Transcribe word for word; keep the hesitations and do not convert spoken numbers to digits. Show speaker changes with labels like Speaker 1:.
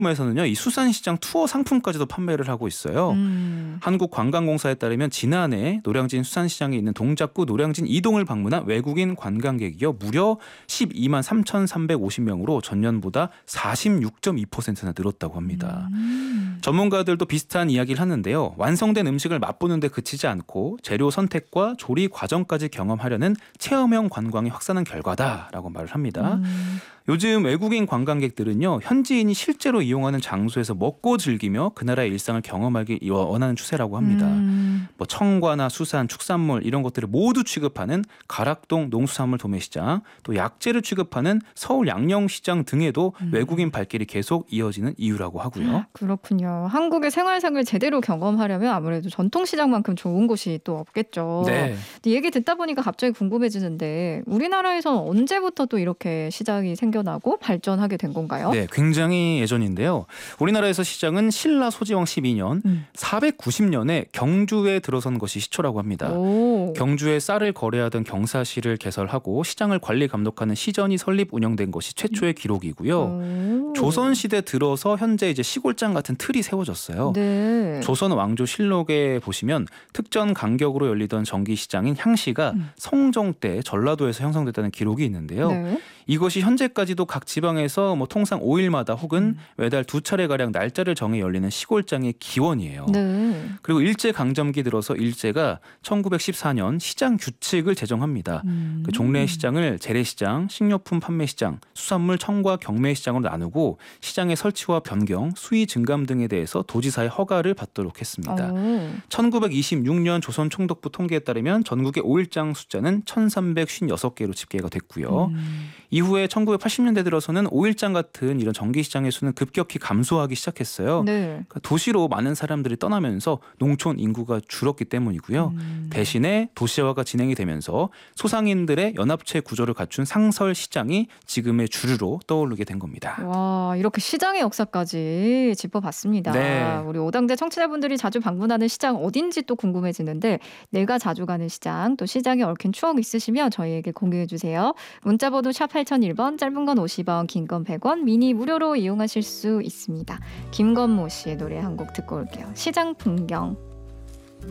Speaker 1: 에서는요, 이 수산시장 투어 상품까지도 판매를 하고 있어요.
Speaker 2: 음.
Speaker 1: 한국관광공사에 따르면 지난해 노량진 수산시장에 있는 동작구 노량진 이동을 방문한 외국인 관광객이요 무려 십이만 삼천삼백오십 명으로 전년보다 사십육 점 이 퍼센트나 늘었다고 합니다.
Speaker 2: 음.
Speaker 1: 전문가들도 비슷한 이야기를 하는데요. 완성된 음식을 맛보는 데 그치지 않고 재료 선택과 조리 과정까지 경험하려는 체험형 관광이 확산한 결과다라고 말을 합니다.
Speaker 2: 음.
Speaker 1: 요즘 외국인 관광객들은요, 현지인이 실제로 이용하는 장소에서 먹고 즐기며 그 나라의 일상을 경험하길 원하는 추세라고 합니다.
Speaker 2: 음.
Speaker 1: 뭐 청과나 수산, 축산물 이런 것들을 모두 취급하는 가락동 농수산물 도매시장, 또 약재를 취급하는 서울 양령시장 등에도
Speaker 2: 음.
Speaker 1: 외국인 발길이 계속 이어지는 이유라고 하고요.
Speaker 2: 그렇군요. 한국의 생활상을 제대로 경험하려면 아무래도 전통시장만큼 좋은 곳이 또 없겠죠.
Speaker 1: 네.
Speaker 2: 근데 얘기 듣다 보니까 갑자기 궁금해지는데 우리나라에서는 언제부터 또 이렇게 시장이 생겨나고 발전하게 된 건가요?
Speaker 1: 네, 굉장히 예전인데요. 우리나라에서 시장은 신라 소지왕 십이 년
Speaker 2: 음.
Speaker 1: 사백구십 년에 경주에 들어선 것이 시초라고 합니다.
Speaker 2: 오.
Speaker 1: 경주에 쌀을 거래하던 경사시를 개설하고 시장을 관리 감독하는 시전이 설립 운영된 것이 최초의 기록이고요.
Speaker 2: 오.
Speaker 1: 조선시대 들어서 현재 이제 시골장 같은 틀이 세워졌어요.
Speaker 2: 네.
Speaker 1: 조선 왕조 실록에 보시면 특전 간격으로 열리던 정기시장인 향시가
Speaker 2: 음.
Speaker 1: 성종 때 전라도에서 형성됐다는 기록이 있는데요.
Speaker 2: 네.
Speaker 1: 이것이 현재까지도 각 지방에서 뭐 통상 오 일마다 혹은
Speaker 2: 음.
Speaker 1: 매달 두 차례가량 날짜를 정해 열리는 시골장의 기원이에요.
Speaker 2: 네.
Speaker 1: 그리고 일제강점기 들어서 일제가 천구백십사 년 시장 규칙을 제정합니다.
Speaker 2: 음.
Speaker 1: 그 종래 시장을 재래시장, 식료품 판매시장, 수산물 청과 경매시장으로 나누고 시장의 설치와 변경, 수위 증감 등에 대해서 도지사의 허가를 받도록 했습니다.
Speaker 2: 오.
Speaker 1: 천구백이십육 년 조선 총독부 통계에 따르면 전국의 오일장 숫자는 천삼백오십육 개로 집계가 됐고요.
Speaker 2: 음.
Speaker 1: 이후에 천구백팔십 년대 들어서는 오일장 같은 이런 정기시장의 수는 급격히 감소하기 시작했어요.
Speaker 2: 네.
Speaker 1: 그러니까 도시로 많은 사람들이 떠나면서 농촌 인구가 줄었기 때문이고요.
Speaker 2: 음.
Speaker 1: 대신에 도시화가 진행이 되면서 소상인들의 연합체 구조를 갖춘 상설시장이 지금의 주류로 떠오르게 된 겁니다.
Speaker 2: 와, 이렇게 시장의 역사까지 짚어봤습니다.
Speaker 1: 네.
Speaker 2: 우리 오당대 청취자분들이 자주 방문하는 시장 어딘지 또 궁금해지는데 내가 자주 가는 시장 또 시장에 얽힌 추억 있으시면 저희에게 공유해 주세요. 문자번호 샵 팔공공일 번, 짧은 건 오십 원, 긴 건 백 원, 미니 무료로 이용하실 수 있습니다. 김건모 씨의 노래 한 곡 듣고 올게요. 시장 풍경.